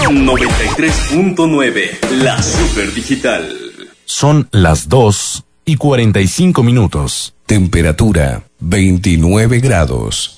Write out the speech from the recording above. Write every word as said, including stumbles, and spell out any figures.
noventa y tres punto nueve, la Super Digital. Son las dos y cuarenta y cinco minutos. Temperatura veintinueve grados.